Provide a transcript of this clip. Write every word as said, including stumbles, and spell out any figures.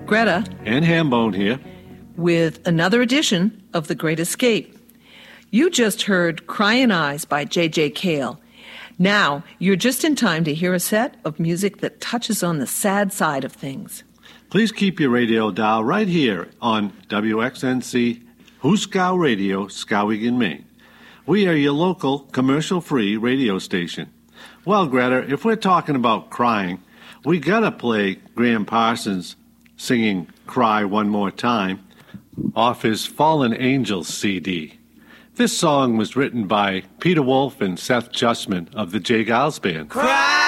Greta. And Hambone here. With another edition of The Great Escape. You just heard Crying Eyes by J J. Cale. Now, you're just in time to hear a set of music that touches on the sad side of things. Please keep your radio dial right here on W X N C Huskow Radio, Skowhegan, Maine. We are your local, commercial-free radio station. Well, Greta, if we're talking about crying, we gotta play Graham Parsons singing Cry One More Time off his Fallen Angels C D. This song was written by Peter Wolf and Seth Justman of the J. Giles Band. Cry!